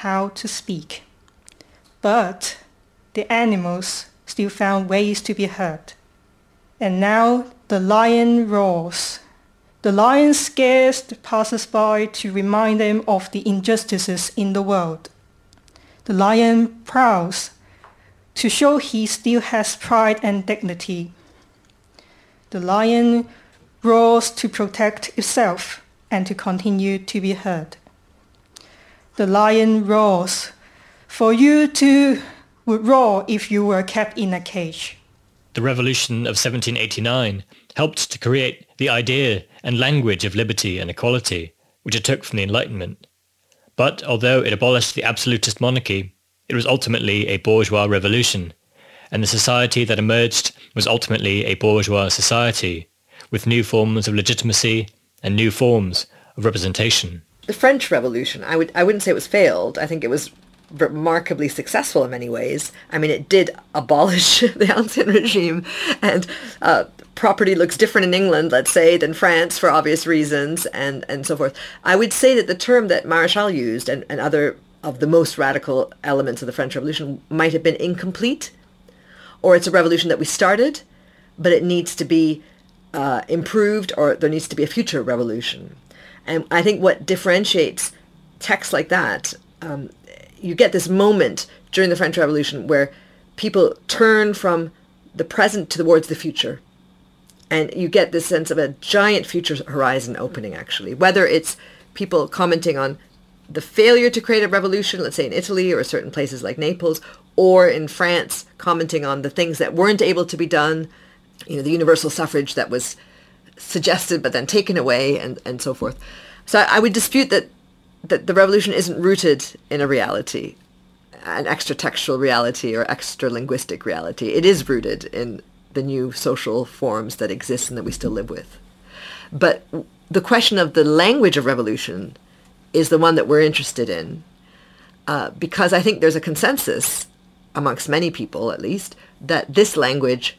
how to speak. But the animals still found ways to be heard. And now the lion roars. The lion scares the passers-by to remind them of the injustices in the world. The lion prowls to show he still has pride and dignity. The lion roars to protect itself and to continue to be heard. The lion roars, for you too would roar if you were kept in a cage. The revolution of 1789 helped to create the idea and language of liberty and equality, which it took from the Enlightenment. But although it abolished the absolutist monarchy, it was ultimately a bourgeois revolution, and the society that emerged was ultimately a bourgeois society, with new forms of legitimacy and new forms of representation. The French Revolution, I wouldn't say it was failed. I think it was remarkably successful in many ways. I mean, it did abolish the Ancien regime, and property looks different in England, let's say, than France for obvious reasons, and so forth. I would say that the term that Maréchal used and other of the most radical elements of the French Revolution might have been incomplete, or it's a revolution that we started, but it needs to be improved, or there needs to be a future revolution. And I think what differentiates texts like that, you get this moment during the French Revolution where people turn from the present towards the future. And you get this sense of a giant future horizon opening, actually, whether it's people commenting on the failure to create a revolution, let's say in Italy or certain places like Naples, or in France, commenting on the things that weren't able to be done, the universal suffrage that was suggested but then taken away, and so forth. So I would dispute that the revolution isn't rooted in a reality, an extra-textual reality or extra-linguistic reality. It is rooted in the new social forms that exist and that we still live with. But the question of the language of revolution is the one that we're interested in, because I think there's a consensus, amongst many people at least, that this language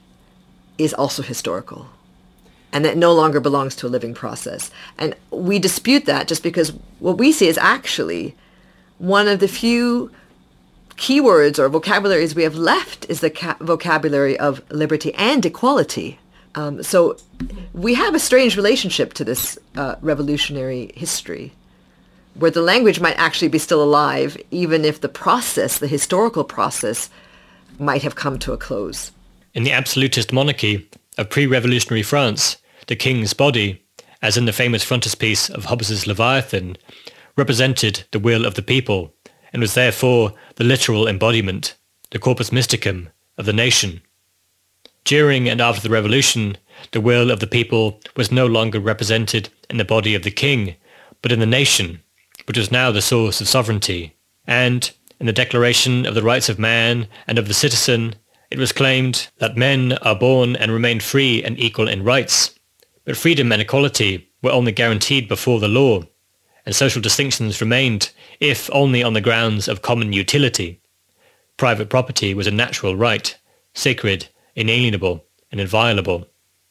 is also historical, and that no longer belongs to a living process. And we dispute that just because what we see is actually one of the few keywords or vocabularies we have left is the vocabulary of liberty and equality. So we have a strange relationship to this revolutionary history, where the language might actually be still alive, even if the process, the historical process, might have come to a close. In the absolutist monarchy of pre-revolutionary France, the king's body, as in the famous frontispiece of Hobbes's Leviathan, represented the will of the people, and was therefore the literal embodiment, the corpus mysticum, of the nation. During and after the revolution, the will of the people was no longer represented in the body of the king, but in the nation, which was now the source of sovereignty. And, in the Declaration of the Rights of Man and of the Citizen, it was claimed that men are born and remain free and equal in rights, but freedom and equality were only guaranteed before the law, and social distinctions remained, if only on the grounds of common utility. Private property was a natural right, sacred, inalienable, and inviolable.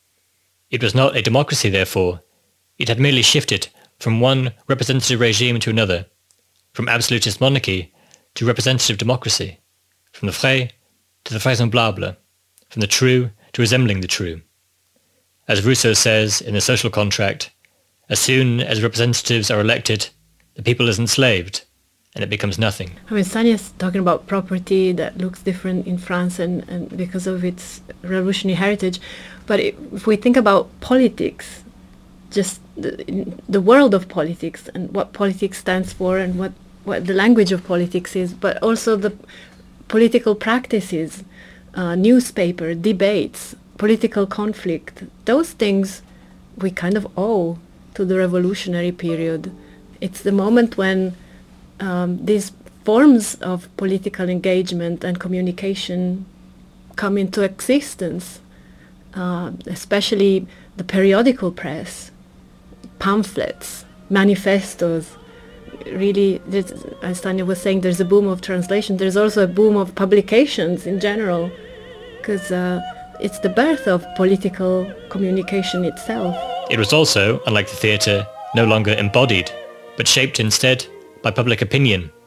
It was not a democracy, therefore. It had merely shifted from one representative regime to another, from absolutist monarchy to representative democracy, from the vrai to the vraisemblable, from the true to resembling the true. As Rousseau says in The Social Contract, as soon as representatives are elected, the people is enslaved, and it becomes nothing. I mean, Sania's talking about property that looks different in France and because of its revolutionary heritage. But if we think about politics, just the world of politics and what politics stands for and what the language of politics is, but also the political practices, newspaper, debates, political conflict, those things we kind of owe to the revolutionary period. It's the moment when these forms of political engagement and communication come into existence, especially the periodical press, pamphlets, manifestos. Really, as Tanya was saying, there's a boom of translation. There's also a boom of publications in general, because it's the birth of political communication itself. It was also, unlike the theatre, no longer embodied, but shaped instead by public opinion